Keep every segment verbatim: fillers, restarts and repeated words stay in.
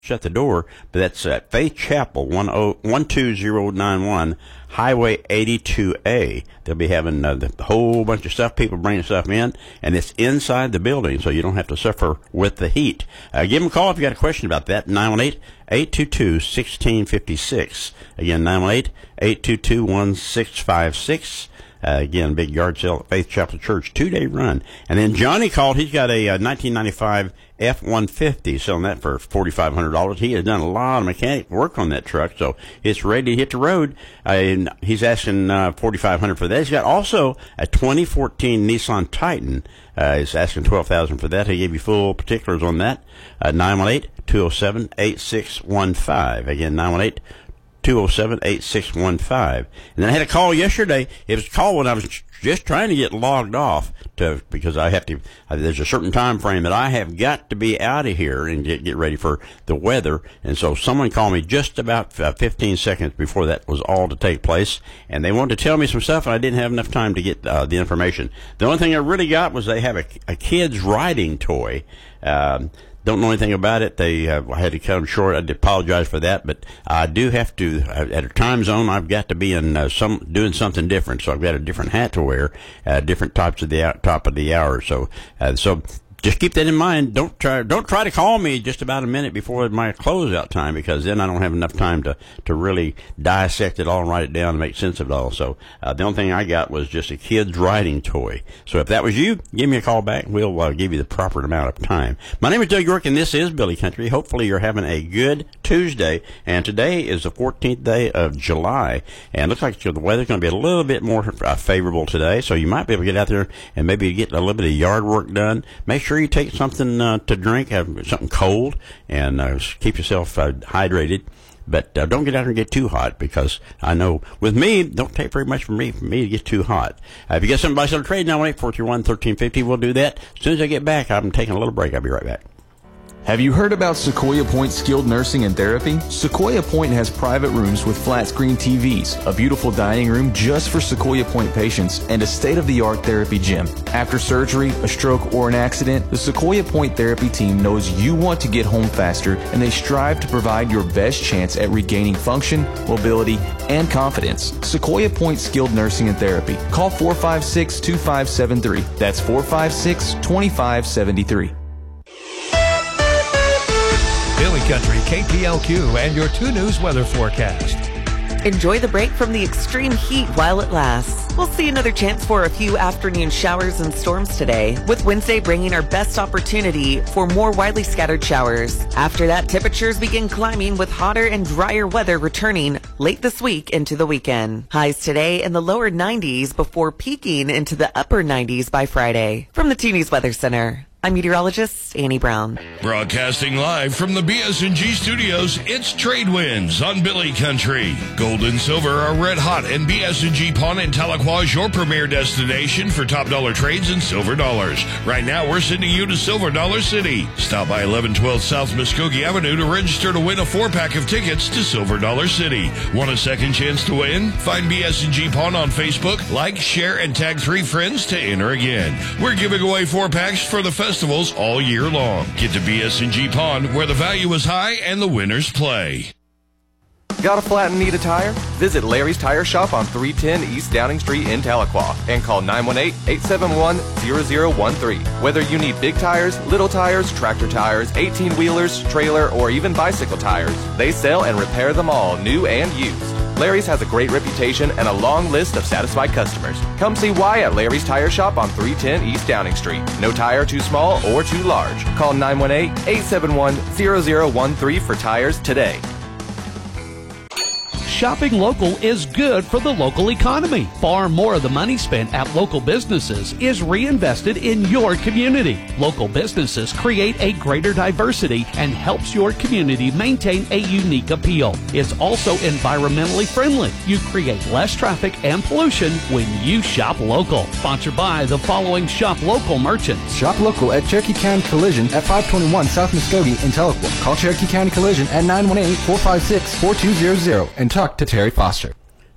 shut the door, but that's at Faith Chapel, one two zero nine one Highway eighty-two A. They'll be having uh, the whole bunch of stuff, people bringing stuff in, and it's inside the building, so you don't have to suffer with the heat. Uh, give them a call if you got a question about that, nine one eight, eight two two, one six five six. Again, nine one eight, eight two two, one six five six. Uh, again, big yard sale at Faith Chapel Church, two-day run. And then Johnny called. He's got a uh, nineteen ninety-five F one fifty, selling that for forty-five hundred dollars. He has done a lot of mechanic work on that truck, so it's ready to hit the road. Uh, and he's asking uh, forty-five hundred dollars for that. He's got also a twenty fourteen Nissan Titan. Uh, he's asking twelve thousand dollars for that. He gave you full particulars on that. Uh, nine one eight, two oh seven, eight six one five. Again, nine one eight, two oh seven, eight six one five. And then I had a call yesterday. It was a call when I was just trying to get logged off to, because I have to, uh, there's a certain time frame that I have got to be out of here and get, get ready for the weather. And so someone called me just about uh, fifteen seconds before that was all to take place. And they wanted to tell me some stuff, and I didn't have enough time to get uh, the information. The only thing I really got was they have a, a kid's riding toy. Um, Don't know anything about it. They uh, I had to cut them short. I apologize for that, but I do have to. Uh, at a time zone, I've got to be in uh, some doing something different. So I've got a different hat to wear, uh, different types of the out, top of the hour. So uh, so. Just keep that in mind. Don't try, don't try to call me just about a minute before my closeout time, because then I don't have enough time to, to really dissect it all and write it down and make sense of it all. So, uh, the only thing I got was just a kid's riding toy. So if that was you, give me a call back. We'll uh, give you the proper amount of time. My name is Doug York, and this is Billy Country. Hopefully you're having a good Tuesday. And today is the fourteenth day of July. And it looks like the weather's going to be a little bit more uh, favorable today. So you might be able to get out there and maybe get a little bit of yard work done. Make sure Sure you take something uh, to drink, have something cold, and uh, keep yourself uh, hydrated. But uh, don't get out there and get too hot, because I know with me, don't take very much from me for me to get too hot. Uh, if you got something to buy, sell, or trade, nine one eight, four three one, one three five zero, we'll do that. As soon as I get back, I'm taking a little break. I'll be right back. Have you heard about Sequoia Point Skilled Nursing and Therapy? Sequoia Point has private rooms with flat-screen T Vs, a beautiful dining room just for Sequoia Point patients, and a state-of-the-art therapy gym. After surgery, a stroke, or an accident, the Sequoia Point Therapy team knows you want to get home faster, and they strive to provide your best chance at regaining function, mobility, and confidence. Sequoia Point Skilled Nursing and Therapy. Call four five six, two five seven three. That's four five six, two five seven three. Billy Country, K P L Q, and your two News weather forecast. Enjoy the break from the extreme heat while it lasts. We'll see another chance for a few afternoon showers and storms today, with Wednesday bringing our best opportunity for more widely scattered showers. After that, temperatures begin climbing, with hotter and drier weather returning late this week into the weekend. Highs today in the lower nineties before peaking into the upper nineties by Friday. From the two News Weather Center, I'm meteorologist Annie Brown. Broadcasting live from the B S and G studios, it's Trade Winds on Billy Country. Gold and silver are red hot, and B S and G Pawn in Tahlequah is your premier destination for top dollar trades and silver dollars. Right now, we're sending you to Silver Dollar City. Stop by eleven twelve South Muskogee Avenue to register to win a four-pack of tickets to Silver Dollar City. Want a second chance to win? Find B S and G Pawn on Facebook, like, share, and tag three friends to enter again. We're giving away four packs for the festival festivals all year long. Get to B S and G Pond, where the value is high and the winners play. Got a flat and need a tire? Visit Larry's Tire Shop on three ten East Downing Street in Tahlequah and call nine one eight, eight seven one, zero zero one three. Whether you need big tires, little tires, tractor tires, eighteen-wheelers, trailer, or even bicycle tires, they sell and repair them all, new and used. Larry's has a great reputation and a long list of satisfied customers. Come see why at Larry's Tire Shop on three ten East Downing Street. No tire too small or too large. Call nine one eight, eight seven one, zero zero one three for tires today. Shopping local is good for the local economy. Far more of the money spent at local businesses is reinvested in your community. Local businesses create a greater diversity and helps your community maintain a unique appeal. It's also environmentally friendly. You create less traffic and pollution when you shop local. Sponsored by the following shop local merchants. Shop local at Cherokee County Collision at five twenty-one South Muskogee in Tahlequah. Call Cherokee County Collision at nine one eight, four five six, four two zero zero and talk to Terry Foster.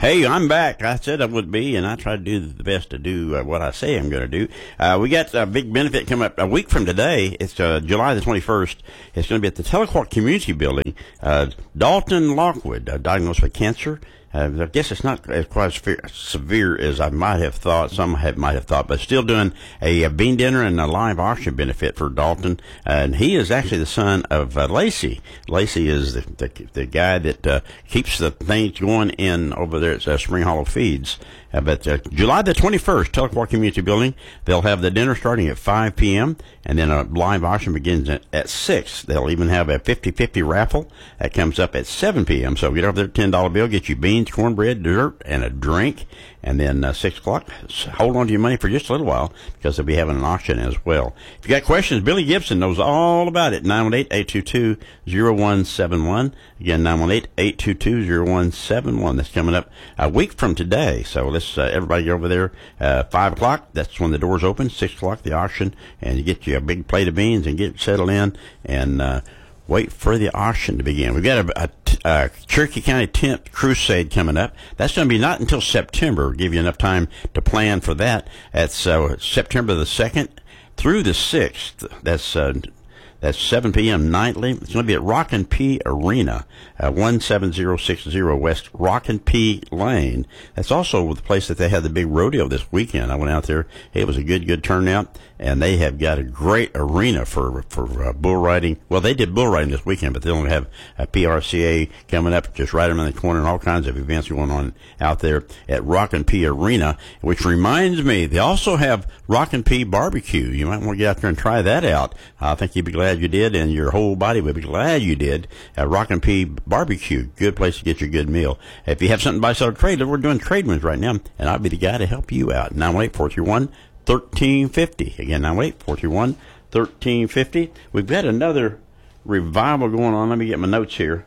Hey, I'm back. I said I would be, and I try to do the best to do uh, what I say I'm going to do. Uh, we got a big benefit coming up a week from today. It's uh, July the twenty-first. It's going to be at the Tahlequah Community Building. Uh, Dalton Lockwood, uh, diagnosed with cancer. Uh, I guess it's not as quite as severe, severe as I might have thought. Some have, might have thought, but still doing a, a bean dinner and a live auction benefit for Dalton. Uh, and he is actually the son of uh, Lacey. Lacey is the the, the guy that uh, keeps the things going in over there at uh, Spring Hollow Feeds. Uh, but uh, July the twenty-first, Tahlequah Community Building, they'll have the dinner starting at five p.m., and then a live auction begins at, at six. They'll even have a fifty-fifty raffle that comes up at seven p.m. So get over there, ten dollar bill, get you beans, cornbread, dessert, and a drink. And then uh, six o'clock, hold on to your money for just a little while because they'll be having an auction as well. If you got questions, Billy Gibson knows all about it. nine one eight, eight two two, zero one seven one. Again, nine one eight, eight two two, zero one seven one. That's coming up a week from today. So let's uh, everybody get over there. Uh, five o'clock, that's when the doors open. six o'clock, the auction. And you get you a big plate of beans and get settled in and uh, wait for the auction to begin. We've got a, a Uh, Cherokee County Tent Crusade coming up. That's going to be not until September. Give you enough time to plan for that. That's uh, September the second through the sixth. That's uh, that's seven p.m. nightly. It's going to be at Rockin' P Arena, uh, one seven zero six zero West Rockin' P Lane. That's also the place that they had the big rodeo this weekend. I went out there. It was a good, good turnout, and they have got a great arena for for uh, bull riding. Well, they did bull riding this weekend, but they only have a P R C A coming up just right around the corner, and all kinds of events going on out there at Rockin' P Arena. Which reminds me, they also have Rockin' P Barbecue. You might want to get out there and try that out. I think you'd be glad you did, and your whole body would be glad you did. Uh, Rockin' P Barbecue, good place to get your good meal. If you have something to buy, sell, or trade, we're doing trade ones right now, and I'll be the guy to help you out. nine one eight, four three one, one three five zero. Again, nine one eight, four three one, one three five zero. We've got another revival going on. Let me get my notes here.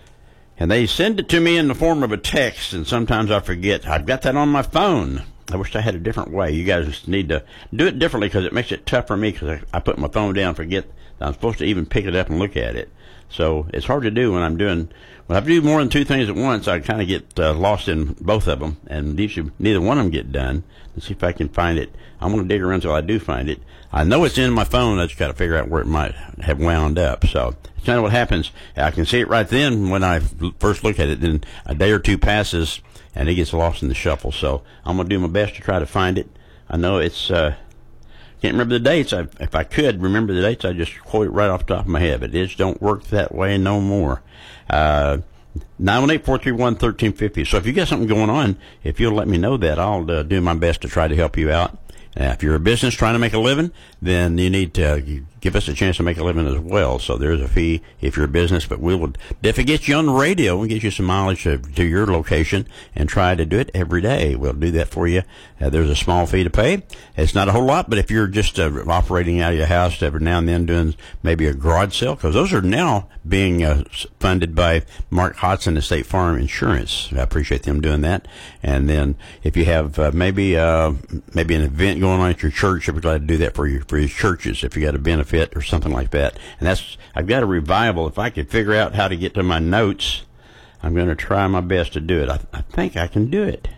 And they send it to me in the form of a text, and sometimes I forget. I've got that on my phone. I wish I had a different way. You guys just need to do it differently because it makes it tough for me because I, I put my phone down and forget that I'm supposed to even pick it up and look at it. So it's hard to do when I'm doing, when I do more than two things at once, I kind of get uh, lost in both of them, and usually neither one of them get done. Let's see if I can find it. I'm going to dig around until I do find it. I know it's in my phone. I just got to figure out where it might have wound up. So it's kind of what happens. I can see it right then when I first look at it. Then a day or two passes, and it gets lost in the shuffle. So I'm going to do my best to try to find it. I know it's, uh, can't remember the dates. I, if I could remember the dates, I'd just quote it right off the top of my head. But it just don't work that way no more. Uh, nine one eight, four three one, one three five zero. So if you got something going on, if you'll let me know that, I'll uh, do my best to try to help you out. Uh, if you're a business trying to make a living, then you need to uh, give us a chance to make a living as well. So there's a fee if you're a business, but we will definitely get you on the radio and get you some mileage to, to your location and try to do it every day. We'll do that for you. Uh, there's a small fee to pay. It's not a whole lot, but if you're just uh, operating out of your house every now and then doing maybe a garage sale, because those are now being uh, funded by Mark Hodson and State Farm Insurance. I appreciate them doing that. And then if you have uh, maybe uh, maybe an event going on at your church, I'd be glad to do that for you, for your churches if you got a benefit or something like that. And that's, I've got a revival. If I could figure out how to get to my notes, I'm going to try my best to do it. I, I think I can do it.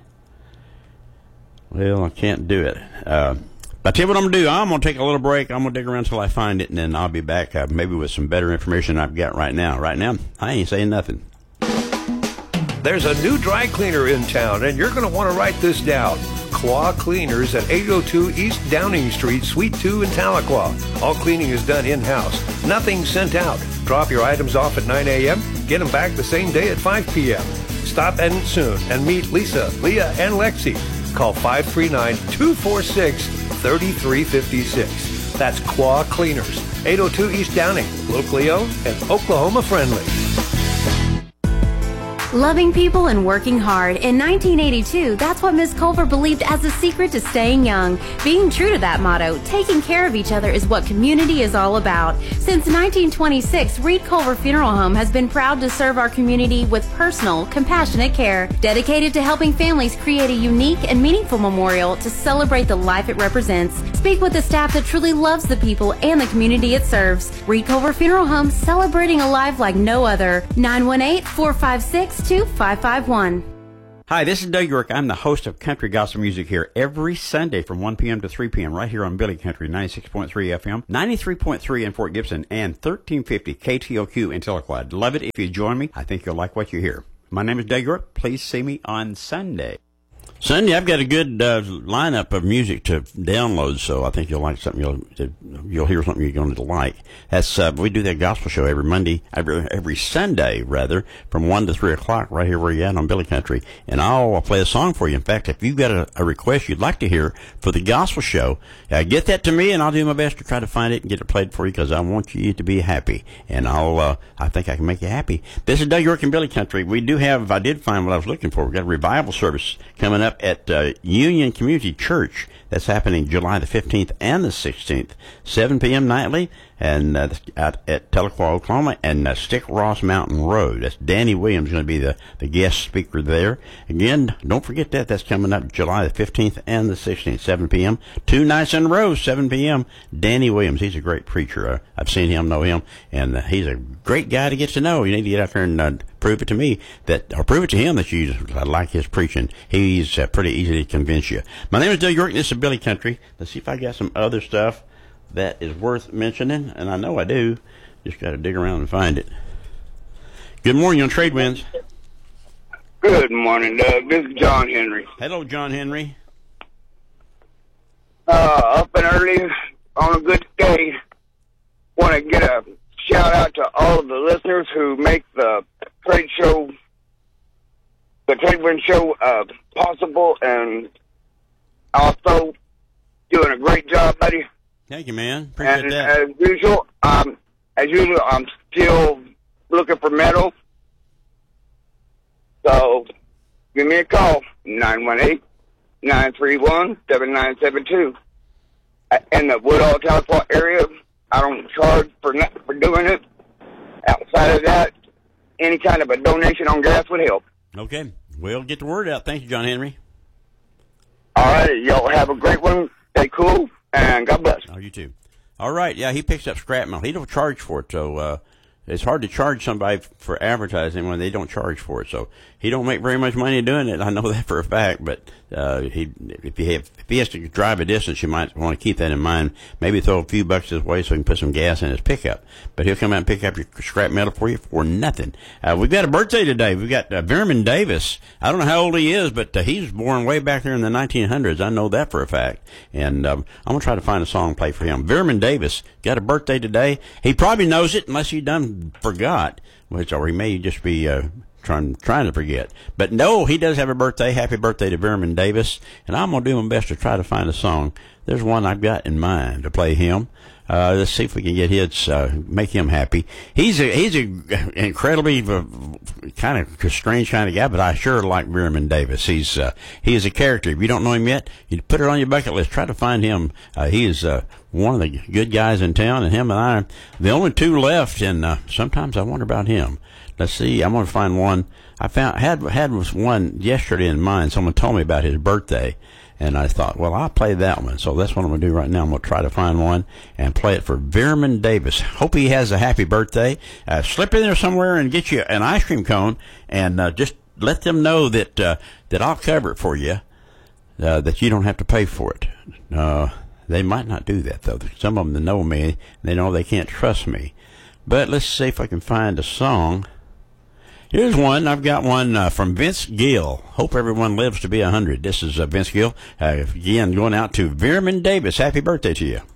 Well, I can't do it. Uh, I tell you what I'm going to do. I'm going to take a little break. I'm going to dig around until I find it, and then I'll be back uh, maybe with some better information I've got right now. Right now, I ain't saying nothing. There's a new dry cleaner in town, and you're going to want to write this down. Claw Cleaners at eight oh two East Downing Street, Suite two in Tahlequah. All cleaning is done in-house. Nothing sent out. Drop your items off at nine a.m., get them back the same day at five p.m. Stop in soon and meet Lisa, Leah, and Lexi. Call five three nine, two four six, three three five six. That's Claw Cleaners, eight oh two East Downing, locally owned and Oklahoma friendly. Loving people and working hard. In nineteen eighty-two, that's what Miz Culver believed as the secret to staying young. Being true to that motto, taking care of each other is what community is all about. Since nineteen twenty-six, Reed Culver Funeral Home has been proud to serve our community with personal, compassionate care, dedicated to helping families create a unique and meaningful memorial to celebrate the life it represents. Speak with the staff that truly loves the people and the community it serves. Reed Culver Funeral Home, celebrating a life like no other. nine one eight, four five six, two five five one. Hi, this is Doug York. I'm the host of Country Gospel Music here every Sunday from one p.m. to three p.m. right here on Billy Country, ninety-six point three F M, ninety-three point three in Fort Gibson, and thirteen fifty K T O Q in Tahlequah. I'd love it if you join me. I think you'll like what you hear. My name is Doug York. Please see me on Sunday. Sunday, I've got a good uh, lineup of music to download, so I think you'll like something. You'll you'll hear something you're going to like. That's uh, we do that gospel show every Monday, every every Sunday rather, from one to three o'clock, right here where you're at on Billy Country. And I'll, I'll play a song for you. In fact, if you've got a, a request you'd like to hear for the gospel show, uh, get that to me, and I'll do my best to try to find it and get it played for you because I want you to be happy, and I'll uh, I think I can make you happy. This is Doug York in Billy Country. We do have I did find what I was looking for. We've got a revival service coming up at uh, Union Community Church. That's happening July the fifteenth and the sixteenth, seven p.m. nightly, and uh, out at Tahlequah, Oklahoma, and uh, Stick Ross Mountain Road. That's Danny Williams going to be the, the guest speaker there. Again, don't forget that. That's coming up July the fifteenth and the sixteenth, seven p.m. Two nights in a row, seven p.m. Danny Williams. He's a great preacher. Uh, I've seen him, know him, and uh, he's a great guy to get to know. You need to get out there and uh, prove it to me, that or prove it to him that you uh, like his preaching. He's uh, pretty easy to convince you. My name is Doug York, and this is Billy Country. Let's see if I got some other stuff that is worth mentioning, and I know I do. Just got to dig around and find it. Good morning on Trade Winds. Good morning, Doug. This is John Henry. Hello, John Henry. Uh, up and early on a good day. Want to get a shout out to all of the listeners who make the trade show, the Trade Wind show, uh, possible, and also doing a great job, buddy. Thank you, man. Appreciate and that. as usual, um, as usual, I'm still looking for metal. So give me a call, nine one eight, nine three one, seven nine seven two. In the Woodall, Tahlequah area, I don't charge for nothing for doing it. Outside of that, any kind of a donation on gas would help. Okay. We'll get the word out. Thank you, John Henry. All right. Y'all have a great one. Stay cool, and God bless. Oh, you too. All right. Yeah, he picks up scrap metal. He don't charge for it, so uh, it's hard to charge somebody for advertising when they don't charge for it. So he don't make very much money doing it. I know that for a fact. But uh, he, if he have, if he has to drive a distance, you might want to keep that in mind. Maybe throw a few bucks his way so he can put some gas in his pickup. But he'll come out and pick up your scrap metal for you for nothing. Uh, we've got a birthday today. We've got uh, Vermin Davis. I don't know how old he is, but uh, he was born way back there in the nineteen hundreds. I know that for a fact. And um, I'm going to try to find a song to play for him. Vermin Davis got a birthday today. He probably knows it unless he done forgot, which or he may just be uh, trying trying to forget. But no, he does have a birthday. Happy birthday to Vermin Davis. And I'm going to do my best to try to find a song. There's one I've got in mind to play him. Uh, let's see if we can get his, uh, make him happy. He's a, he's a incredibly uh, kind of strange kind of guy, but I sure like Vermin Davis. He's, uh, he is a character. If you don't know him yet, you put it on your bucket list. Try to find him. Uh, he is, uh, one of the good guys in town, and him and I are the only two left, and, uh, sometimes I wonder about him. Let's see. I'm going to find one. I found, had, had one yesterday in mind. Someone told me about his birthday. And I thought, well, I'll play that one. So that's what I'm going to do right now. I'm going to try to find one and play it for Vermin Davis. Hope he has a happy birthday. Uh, slip in there somewhere and get you an ice cream cone, and uh, just let them know that uh, that I'll cover it for you, uh, that you don't have to pay for it. Uh, they might not do that, though. Some of them that know me, they know they can't trust me. But let's see if I can find a song. Here's one. I've got one uh, from Vince Gill. Hope everyone lives to be a hundred. This is uh, Vince Gill. Uh, again, going out to Vermin Davis. Happy birthday to you.